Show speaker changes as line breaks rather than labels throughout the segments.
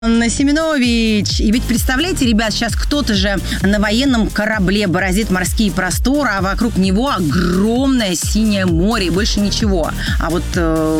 Семенович. И ведь представляете, ребят, сейчас кто-то же на военном корабле бороздит морские просторы, а вокруг него огромное синее море и больше ничего. А вот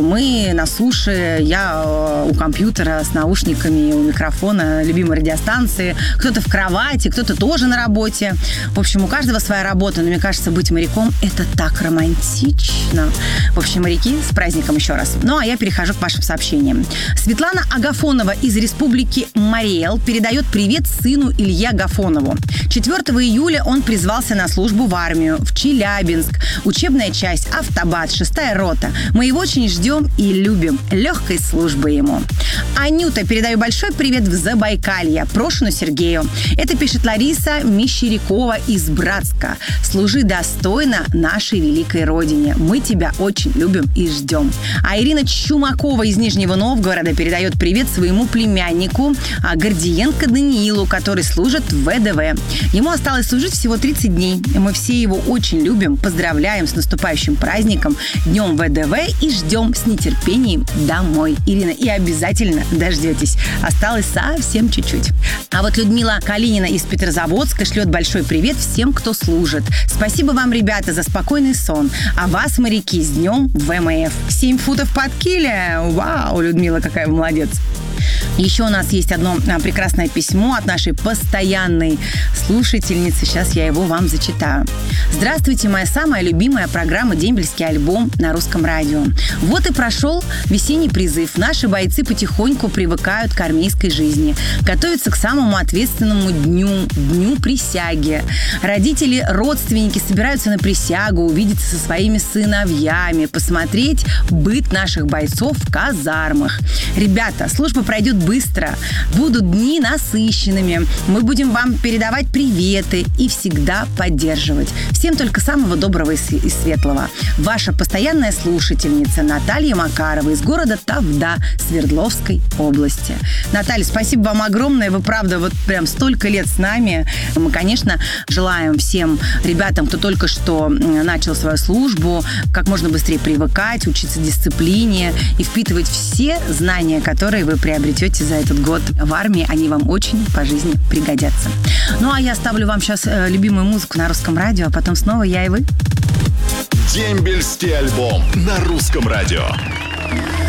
мы на суше, я у компьютера с наушниками, у микрофона любимой радиостанции, кто-то в кровати, кто-то тоже на работе. В общем, у каждого своя работа, но мне кажется, быть моряком – это так романтично. В общем, моряки, с праздником еще раз. Ну, а я перехожу к вашим сообщениям. Светлана Агафонова из Республики Мариэл передает привет сыну Илье Агафонову. 4 июля он призвался на службу в армию, в Челябинск. Учебная часть «Автобат», 6-я рота. Мы его очень ждем и любим. Легкой службы ему. Анюта, передаю большой привет в Забайкалье, Прошину Сергею. Это пишет Лариса Мещерякова из Братска. Служи достойно нашей великой родине. Мы тебя очень любим и ждем. А Ирина Чумакова из Нижнего Новгорода передает привет своему племяннику Гордиенко Даниилу, который служит в ВДВ. Ему осталось служить всего 30 дней. Мы все его очень любим, поздравляем с наступающим праздником, Днем ВДВ и ждем с нетерпением домой. Ирина, и обязательно дождетесь. Осталось совсем чуть-чуть. А вот Людмила Калинина из Петрозаводска шлет большой привет всем, кто служит. Спасибо вам, ребята, за спокойный сон. А вас, моряки, с днем ВМФ. 7 футов под киле. Вау, Людмила, какая вы молодец. Еще у нас есть одно прекрасное письмо от нашей постоянной слушательницы. Сейчас я его вам зачитаю. Здравствуйте, моя самая любимая программа «Дембельский альбом» на Русском радио. Вот и прошел весенний призыв. Наши бойцы потихоньку привыкают к армейской жизни. Готовятся к самому ответственному дню присяги. Родители, родственники собираются на присягу, увидеться со своими сыновьями, посмотреть быт наших бойцов в казармах. Ребята, служба пройдет быстро, будут дни насыщенными. Мы будем вам передавать приветы и всегда поддерживать. Всем только самого доброго и светлого. Ваша постоянная слушательница Наталья Макарова из города Тавда, Свердловской области. Наталья, спасибо вам огромное. Вы, правда, вот прям столько лет с нами. Мы, конечно, желаем всем ребятам, кто только что начал свою службу, как можно быстрее привыкать, учиться дисциплине и впитывать все знания, которые вы приобретете за этот год в армии. Они вам очень по жизни пригодятся. Ну, а я ставлю вам сейчас любимую музыку на Русском радио, а потом снова я и вы.
Дембельский альбом на Русском радио.